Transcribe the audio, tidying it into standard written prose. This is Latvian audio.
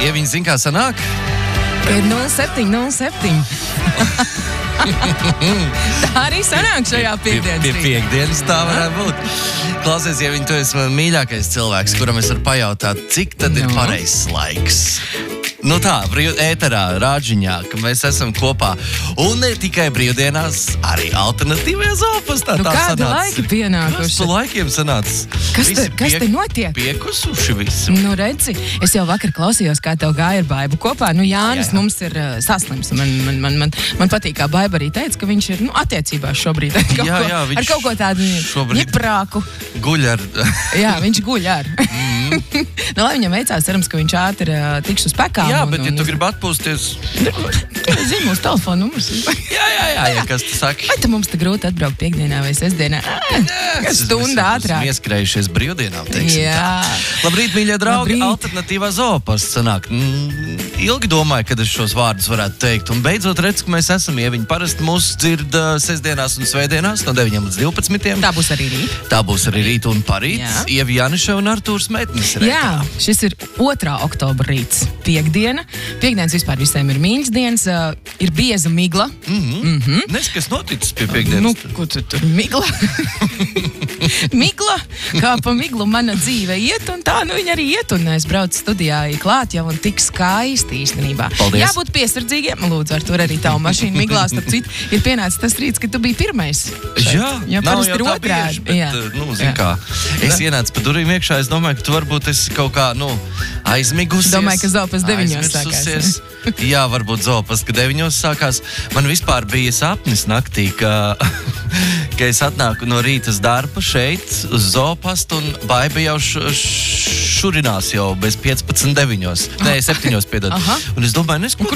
Ja viņi zina, kā sanāk? Ka ir 07:07. Tā arī sanāk šajā piekdienas Pie piekdienas tā varētu būt. Klausies, ja viņi tu esi mīļākais cilvēks, kuram es varu pajautāt, cik tad ir pareizs laiks? Nu tā, ēterā, rāģiņā, ka mēs esam kopā. Un ne tikai brīvdienās, arī alternatīvajā zopastā. Nu, kādi laiki pienākuši? Kas pa laikiem sanācis? Kas te notiek? Piekusuši visi. Nu, redzi, es jau vakar klausījos, kā tev gāja ar Baibu kopā. Nu, Jānis mums ir saslims. Man patīk, kā Baiba arī teica, ka viņš ir attiecībās šobrīd ar kaut ko tādu ņiprāku. Guļ ar. Jā, viņš guļ ar. Nu, lai viņam veicās, cerams, ka viņš ātri tiks uz pekām. Jā, bet ja tu gribi atpūsties... Zini, mūsu telefonu numurs. Jā, kas tu saki? Vai te mums te grūti atbraukt piekdienā vai sestdienā? Stunda ātrāk. Mēs ieskrējušies brīvdienām, teiksim Jā. tā. Labrīt, mīļie draugi, Labrīt. alternatīvā zoopasts sanāk. Ilgi domāju, kad es šos vārdus varētu teikt. Un beidzot redz, ka mēs esam, ja viņi parasti mūs dzird sestdienās un svētdienās no 9 līdz 12. Tā būs arī rīt. Tā būs arī rīt un parīt. Jā. Ievi Janiša un Artūrs Metnis. Jā, šis ir 2. oktobra rīts. Piekdiena. Piekdienas vispār visiem ir mīļas dienas. Ir bieza migla. Nes, kas noticis pie piekdienas? Nu, ko tu tur? Migla. Migla. Kā pa miglu mana dzīve iet, un tā nu viņa arī iet. Un es braucu studijā klāt jau un tik skaisti īstenībā. Paldies. Jābūt piesardzīgiem. Lūdzu, ar tur arī tavu mašīnu miglā. Starp citu, ir pienācis tas rīts, kad tu biji pirmais. Jā, nav parasti jau ir tā otrādi. bieži, bet, Jā. zin kā, es ienācu pa durvīm iekšā, es domāju, ka tu varbūt esi kaut kā, aizmigusies. Domāju, ka zopas 9 aizmirsusies. Jā, varbūt zopas, ka 9 sākās. Man vispār bija sapnis naktī, ka es atnāku no rīta uz darbu šeit, uz zoopastu, un Baiba jau šurinās jau bez 15:09. Nē, 7, piedod. Aha. Un es domāju,